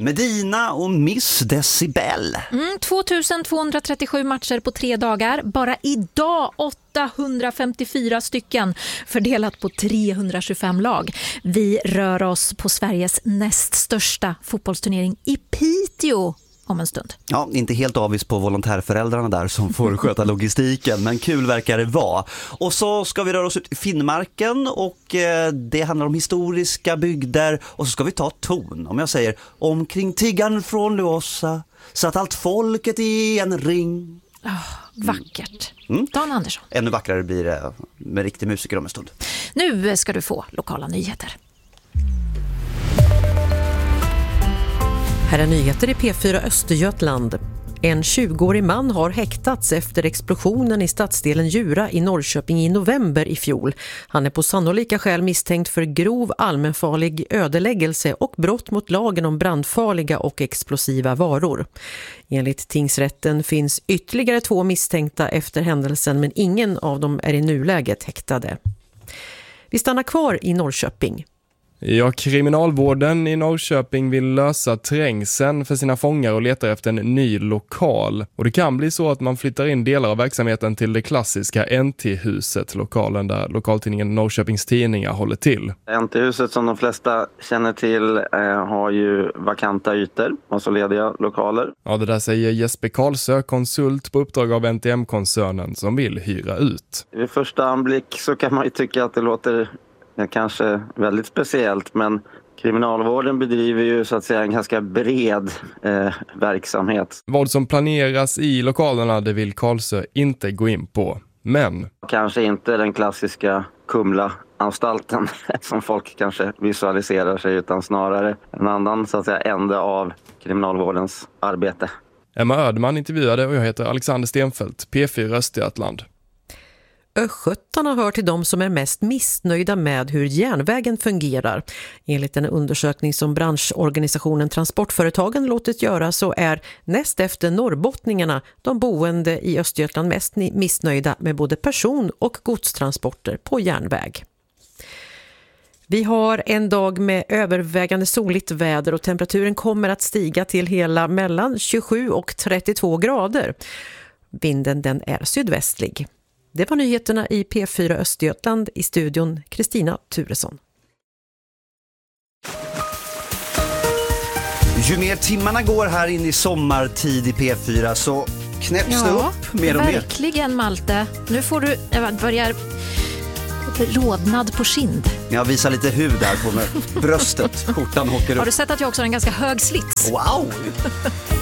Medina och Miss Decibel. 2237 matcher på 3 dagar. Bara idag 854 stycken fördelat på 325 lag. Vi rör oss på Sveriges näst största fotbollsturnering i Piteå om en stund. Ja, inte helt avis på volontärföräldrarna där som får sköta logistiken, men kul verkar det vara. Och så ska vi röra oss ut i Finnmarken och det handlar om historiska bygder och så ska vi ta ton, om jag säger omkring tiggan från Låsa så att allt folket i en ring. Vackert. Dan Andersson. Ännu vackrare blir det med riktig musiker om en stund. Nu ska du få lokala nyheter. Här är nyheter i P4 Östergötland. En 20-årig man har häktats efter explosionen i stadsdelen Djura i Norrköping i november i fjol. Han är på sannolika skäl misstänkt för grov allmänfarlig ödeläggelse och brott mot lagen om brandfarliga och explosiva varor. Enligt tingsrätten finns ytterligare 2 misstänkta efter händelsen, men ingen av dem är i nuläget häktade. Vi stannar kvar i Norrköping. Ja, kriminalvården i Norrköping vill lösa trängseln för sina fångar och letar efter en ny lokal. Och det kan bli så att man flyttar in delar av verksamheten till det klassiska NT-huset, lokalen där lokaltidningen Norrköpings Tidningar håller till. NT-huset som de flesta känner till har ju vakanta ytor, alltså lediga lokaler. Ja, det där säger Jesper Karlsö, konsult på uppdrag av NTM-koncernen som vill hyra ut. Vid första anblick så kan man ju tycka att det låter kanske väldigt speciellt, men kriminalvården bedriver ju så att säga en ganska bred verksamhet. Vad som planeras i lokalerna, det vill Karlsö inte gå in på. Men kanske inte den klassiska Kumla-anstalten som folk kanske visualiserar sig, utan snarare en annan så att säga ände av kriminalvårdens arbete. Emma Ödman intervjuade och jag heter Alexander Stenfeldt, P4 Östergötland. Östgötarna hör till de som är mest missnöjda med hur järnvägen fungerar. Enligt en undersökning som branschorganisationen Transportföretagen låtit göra så är näst efter norrbottningarna de boende i Östergötland mest missnöjda med både person- och godstransporter på järnväg. Vi har en dag med övervägande soligt väder och temperaturen kommer att stiga till hela mellan 27 och 32 grader. Vinden den är sydvästlig. Det var nyheterna i P4 Östergötland, i studion Kristina Turesson. Ju mer timmarna går här in i sommartid i P4 så knäpps det upp mer och mer. Verkligen, Malte. Nu får du börja rodnad på kind. Jag visar lite hud här på mig. Bröstet, skjortan åker upp. Har du sett att jag också har en ganska hög slits? Wow!